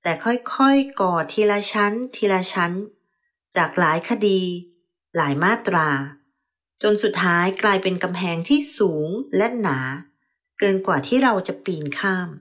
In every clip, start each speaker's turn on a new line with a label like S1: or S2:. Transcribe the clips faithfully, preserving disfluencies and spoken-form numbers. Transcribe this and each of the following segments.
S1: แต่ค่อยๆก่อทีละชั้นทีละชั้นจากหลายคดีหลายมาตราจนสุดท้ายกลายเป็นกำแพงที่สูงและหนาเกินกว่าที่เราจะปีนข้าม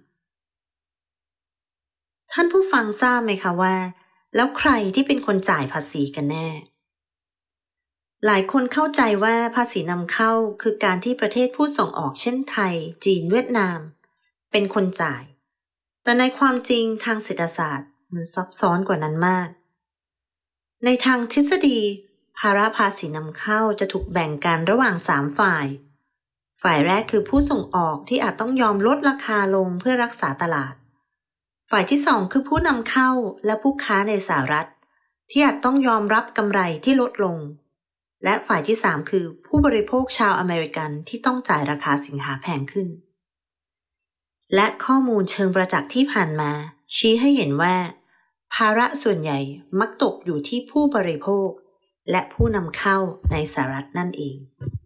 S1: ท่านผู้ฟังทราบไหมคะว่าแล้วใครที่เป็นคนจ่ายภาษีกันแน่หลายคนเข้าใจว่าภาษีนำเข้าคือการที่ประเทศผู้ส่งออกเช่นไทยจีนเวียดนามเป็นคนจ่ายแต่ในความจริงทางเศรษฐศาสตร์มันซับซ้อนกว่านั้นมากในทางทฤษฎีภาระภาษีนำเข้าจะถูกแบ่งกันระหว่างสามฝ่ายฝ่ายแรกคือผู้ส่งออกที่อาจต้องยอมลดราคาลงเพื่อรักษาตลาดฝ่ายที่สองคือผู้นำเข้าและผู้ค้าในสหรัฐที่อาจต้องยอมรับกำไรที่ลดลงและฝ่ายที่สามคือผู้บริโภคชาวอเมริกันที่ต้องจ่ายราคาสินค้าแพงขึ้นและข้อมูลเชิงประจักษ์ที่ผ่านมาชี้ให้เห็นว่าภาระส่วนใหญ่มักตกอยู่ที่ผู้บริโภคและผู้นำเข้าในสหรัฐนั่นเอง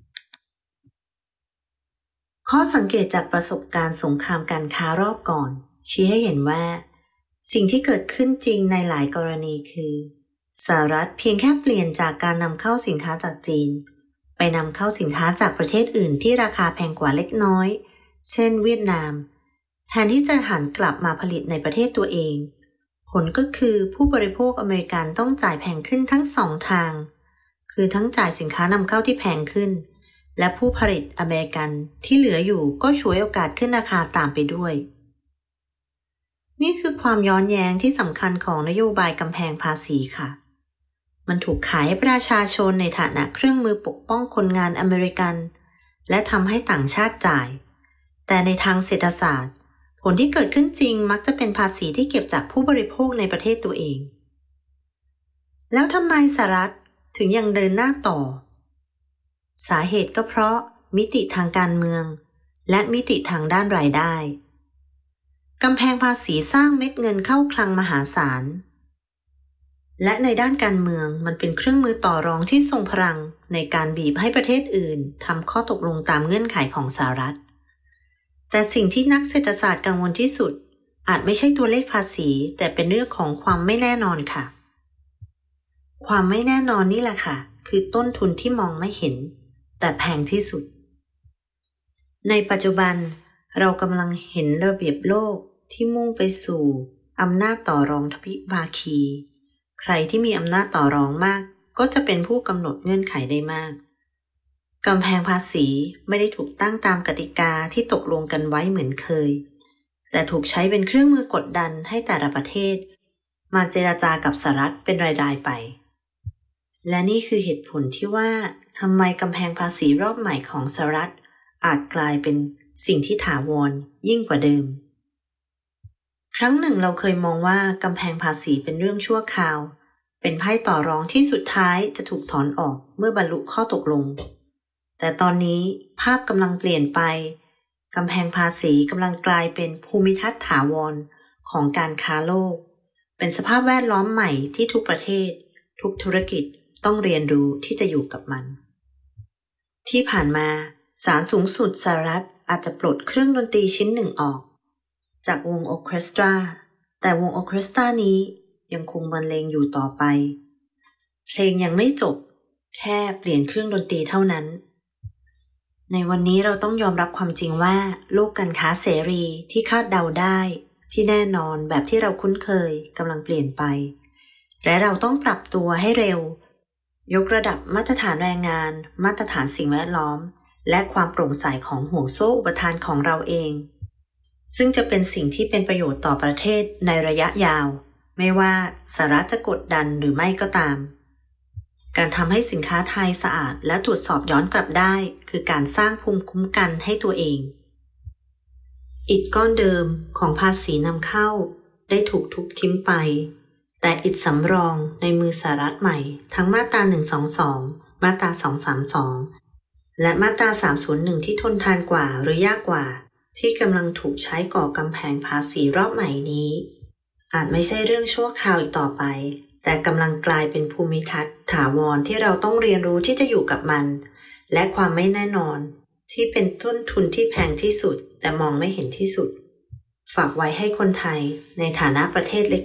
S1: ข้อสังเกตจากประสบการณ์สงครามการค้ารอบก่อนชี้ให้เห็นว่าสิ่งที่เกิดขึ้นจริงในหลายกรณีคือสหรัฐเพียงแค่เปลี่ยนจากการนำเข้าสินค้าจากจีนไปนำเข้าสินค้าจากประเทศอื่นที่ราคาแพงกว่าเล็กน้อยเช่นเวียดนามแทนที่จะหันกลับมาผลิตในประเทศตัวเองผลก็คือผู้บริโภคอเมริกันต้องจ่ายแพงขึ้นทั้งสองทางคือทั้งจ่ายสินค้านำเข้าที่แพงขึ้นและผู้ผลิตอเมริกันที่เหลืออยู่ก็ฉวยโอกาสขึ้นราคาตามไปด้วยนี่คือความย้อนแย้งที่สำคัญของนโยบายกำแพงภาษีค่ะมันถูกขายให้ประชาชนในฐานะเครื่องมือปกป้องคนงานอเมริกันและทำให้ต่างชาติจ่ายแต่ในทางเศรษฐศาสตร์ผลที่เกิดขึ้นจริงมักจะเป็นภาษีที่เก็บจากผู้บริโภคในประเทศตัวเองแล้วทำไมสหรัฐถึงยังเดินหน้าต่อสาเหตุก็เพราะมิติทางการเมืองและมิติทางด้านรายได้กำแพงภาษีสร้างเม็ดเงินเข้าคลังมหาศาลและในด้านการเมืองมันเป็นเครื่องมือต่อรองที่ทรงพลังในการบีบให้ประเทศอื่นทำข้อตกลงตามเงื่อนไขของสหรัฐแต่สิ่งที่นักเศรษฐศาสตร์กังวลที่สุดอาจไม่ใช่ตัวเลขภาษีแต่เป็นเรื่องของความไม่แน่นอนค่ะความไม่แน่นอนนี่แหละค่ะคือต้นทุนที่มองไม่เห็นแต่แพงที่สุดในปัจจุบันเรากำลังเห็นระเบียบโลกที่มุ่งไปสู่อำนาจต่อรองทวิภาคีใครที่มีอำนาจต่อรองมากก็จะเป็นผู้กำหนดเงื่อนไขได้มากกำแพงภาษีไม่ได้ถูกตั้งตามกติกาที่ตกลงกันไว้เหมือนเคยแต่ถูกใช้เป็นเครื่องมือกดดันให้แต่ละประเทศมาเจรจากับสหรัฐเป็นรายๆไปและนี่คือเหตุผลที่ว่าทำไมกำแพงภาษีรอบใหม่ของสหรัฐอาจกลายเป็นสิ่งที่ถาวรยิ่งกว่าเดิมครั้งหนึ่งเราเคยมองว่ากำแพงภาษีเป็นเรื่องชั่วคราวเป็นไพ่ต่อรองที่สุดท้ายจะถูกถอนออกเมื่อบรรลุข้อตกลงแต่ตอนนี้ภาพกำลังเปลี่ยนไปกำแพงภาษีกำลังกลายเป็นภูมิทัศน์ถาวรของการค้าโลกเป็นสภาพแวดล้อมใหม่ที่ทุกประเทศทุกธุรกิจต้องเรียนรู้ที่จะอยู่กับมันที่ผ่านมาศาลสูงสุดสหรัฐอาจจะปลดเครื่องดนตรีชิ้นหนึ่งออกจากวงออร์เคสตราแต่วงออร์เคสตรานี้ยังคงบรรเลงอยู่ต่อไปเพลงยังไม่จบแค่เปลี่ยนเครื่องดนตรีเท่านั้นในวันนี้เราต้องยอมรับความจริงว่าโลกการค้าเสรีที่คาดเดาได้ที่แน่นอนแบบที่เราคุ้นเคยกำลังเปลี่ยนไปและเราต้องปรับตัวให้เร็วยกระดับมาตรฐานแรงงานมาตรฐานสิ่งแวดล้อมและความโปร่งใสของห่วงโซ่อุปทานของเราเองซึ่งจะเป็นสิ่งที่เป็นประโยชน์ต่อประเทศในระยะยาวไม่ว่าสหรัฐจะกดดันหรือไม่ก็ตามการทำให้สินค้าไทยสะอาดและตรวจสอบย้อนกลับได้คือการสร้างภูมิคุ้มกันให้ตัวเองอิฐก้อนเดิมของภาษีนำเข้าได้ถูกทุบทิ้งไปแต่อิฐสำรองในมือสหรัฐใหม่ทั้งมาตราหนึ่งสองสองมาตราสองสามสองและมาตราสามศูนย์หนึ่งที่ทนทานกว่าหรือยากกว่าที่กำลังถูกใช้ก่อกำแพงภาษีรอบใหม่นี้อาจไม่ใช่เรื่องชั่วคราวอีกต่อไปแต่กำลังกลายเป็นภูมิทัศน์ถาวรที่เราต้องเรียนรู้ที่จะอยู่กับมันและความไม่แน่นอนที่เป็นต้นทุนที่แพงที่สุดแต่มองไม่เห็นที่สุดฝากไว้ให้คนไทยในฐานะประเทศเ